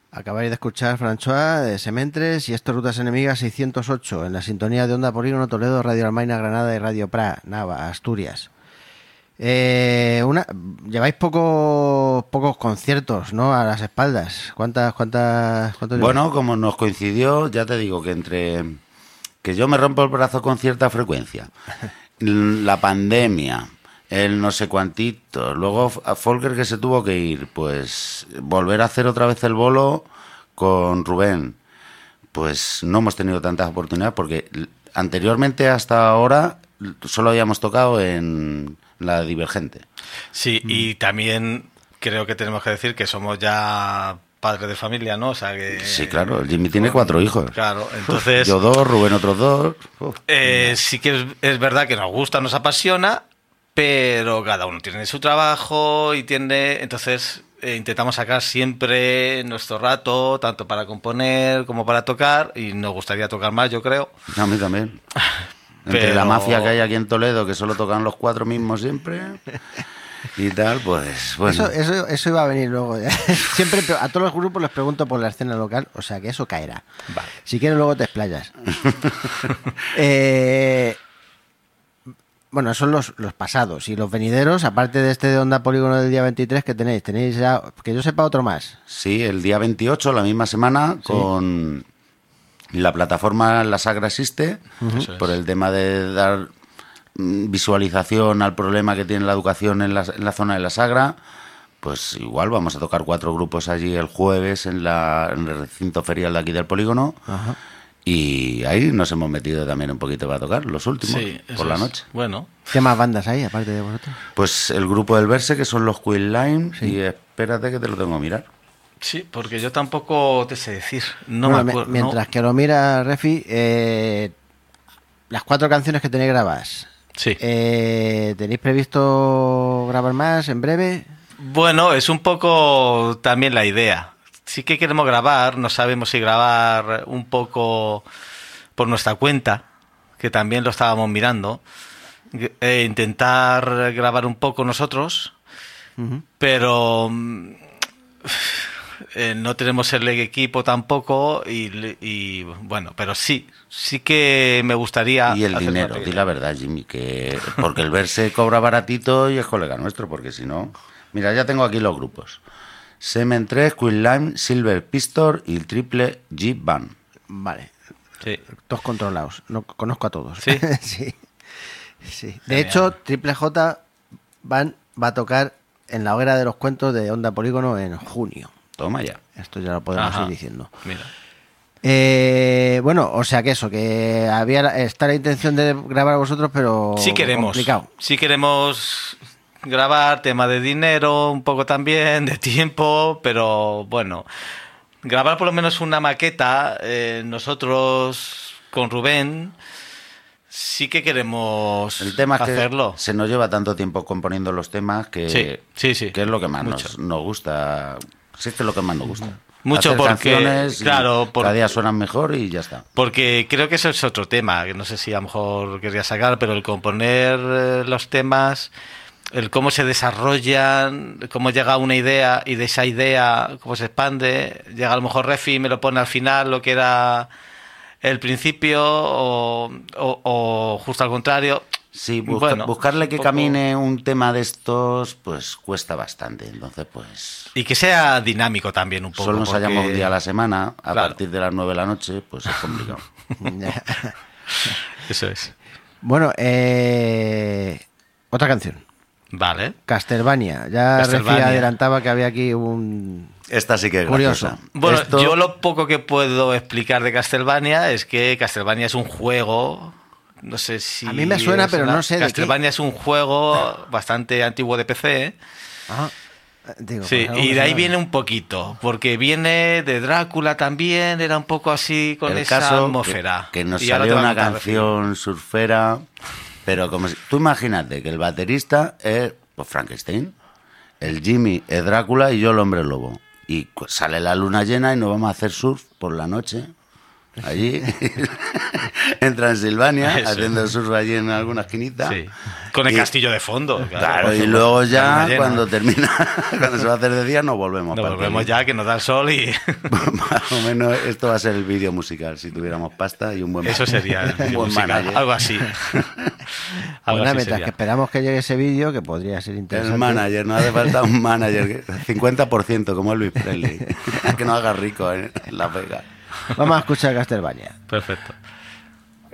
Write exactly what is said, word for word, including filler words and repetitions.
Acabáis de escuchar François de Sementres y esto Rutas Enemigas seiscientos ocho en la sintonía de Onda Polígono Toledo, Radio Almaina, Granada y Radio Pra, Nava, Asturias. Eh, una, lleváis pocos pocos conciertos, ¿no? A las espaldas. ¿Cuántas, cuántas, cuántos Bueno, lleváis? como nos coincidió, ya te digo que entre que yo me rompo el brazo con cierta frecuencia, la pandemia, el no sé cuantito, luego a Volker que se tuvo que ir, pues volver a hacer otra vez el bolo con Rubén, pues no hemos tenido tantas oportunidades porque anteriormente hasta ahora solo habíamos tocado en la Divergente. Sí, Mm. y también creo que tenemos que decir que somos ya padres de familia, ¿no? O sea que... Sí, claro, el Jimmy tiene cuatro hijos. Claro, entonces... Yo dos, Rubén otros dos. Uf. Eh, sí que es, es verdad que nos gusta, nos apasiona, pero cada uno tiene su trabajo y tiene... Entonces eh, intentamos sacar siempre nuestro rato, tanto para componer como para tocar, y nos gustaría tocar más, yo creo. A mí también. Entre Pero... la mafia que hay aquí en Toledo, que solo tocan los cuatro mismos siempre, y tal, pues bueno. Eso, eso, eso iba a venir luego. Siempre a todos los grupos les pregunto por la escena local, o sea que eso caerá. Vale. Si quieres luego te explayas. eh, bueno, son los, los pasados y los venideros, aparte de este de Onda Polígono del día veintitrés que tenéis, tenéis ya, que yo sepa, otro más. Sí, el día veintiocho, la misma semana, Sí. con la plataforma La Sagra Existe, Eso es. por el tema de dar mm, visualización al problema que tiene la educación en la, en la zona de La Sagra. Pues igual vamos a tocar cuatro grupos allí el jueves en, la, en el recinto ferial de aquí del polígono. Ajá. Y ahí nos hemos metido también un poquito para tocar, los últimos, Sí, eso por la es. noche. Bueno, ¿Qué más bandas hay aparte de vosotros? Pues el grupo del Verse, que son los Queen Lime, Sí. y espérate que te lo tengo que mirar. sí, porque yo tampoco te sé decir. No Bueno, me me- acuerdo. mientras no. que lo mira Refi, eh, las cuatro canciones que tenéis grabadas, Sí. eh, ¿tenéis previsto grabar más en breve? Bueno, es un poco también la idea. Sí que queremos grabar, no sabemos si grabar un poco por nuestra cuenta, que también lo estábamos mirando. Eh, intentar grabar un poco nosotros, Ujú. pero mm, eh, no tenemos el equipo tampoco y, y, bueno, pero sí, sí que me gustaría... Y el hacer dinero, material. di la verdad, Jimmy, que porque el Verse cobra baratito y es colega nuestro, porque si no... Mira, ya tengo aquí los grupos. Semen tres, Queen Lime, Silver Pistol y el Triple G Band. Vale, Sí. todos controlados, no, conozco a todos. ¿Sí? sí. Sí. De Genial. hecho, Triple J van, va a tocar en la hoguera de los cuentos de Onda Polígono en junio. Toma ya. Esto ya lo podemos Ajá. ir diciendo. Mira. Eh, bueno, o sea que eso, que había la- está la intención de grabar a vosotros, pero Sí queremos. complicado. Sí queremos grabar, tema de dinero, un poco también, de tiempo, pero bueno, grabar por lo menos una maqueta, eh, nosotros con Rubén, sí que queremos El tema es que hacerlo. se nos lleva tanto tiempo componiendo los temas que, Sí, sí, sí. que es lo que más Mucho. nos, nos gusta. Sí, es que es lo que más nos gusta. Mucho Hacer porque, canciones y claro, por- cada día suenan mejor y ya está. Porque creo que eso es otro tema, que no sé si a lo mejor querría sacar, pero el componer eh, los temas, el cómo se desarrollan, cómo llega una idea y de esa idea cómo se expande, llega a lo mejor Refi y me lo pone al final lo que era el principio o, o- o justo al contrario. Sí, busca- Bueno, buscarle un que poco- camine un tema de estos, pues cuesta bastante. Entonces, pues Y que sea dinámico también un poco. solo nos porque- hallamos un día a la semana, a Claro. partir de las nueve de la noche, pues es complicado. Eso es. Bueno, eh, otra canción. Vale. Castlevania. Ya Castlevania. Refi adelantaba que había aquí un... Esta sí que es Curioso. graciosa. Bueno, Esto- yo lo poco que puedo explicar de Castlevania es que Castlevania es un juego, no sé si... A mí me suena, os pero no sé de qué. Castlevania es un juego bastante antiguo de P C, ¿eh? Ah, digo, Sí, pues algo y me de ahí suena. viene un poquito, porque viene de Drácula también, era un poco así con el esa caso atmósfera. que, que nos Y ahora salió te va a una contar, canción surfera, pero como si, tú imagínate que el baterista es pues, Frankenstein, el Jimmy es Drácula y yo el hombre lobo. Y cu- sale la luna llena y nos vamos a hacer surf por la noche, allí, en Transilvania, Eso. haciendo surf allí en alguna esquinita. Sí. Con el Y- castillo de fondo. Claro, Claro, por y supuesto. luego La ya, luna llena. cuando termina, cuando se va a hacer de día, nos volvemos. Nos para el volvemos Pirineo. ya, que nos da el sol y Más o menos esto va a ser el vídeo musical, si tuviéramos pasta y un buen eso sería el un vídeo buen musical, manager. algo así. Algo Bueno, así mientras sería. que esperamos que llegue ese vídeo, que podría ser interesante. El manager, no hace falta un manager, que- cincuenta por ciento como Elvis Presley, que nos haga rico en Las Vegas. Vamos a escuchar Castlevania. Perfecto.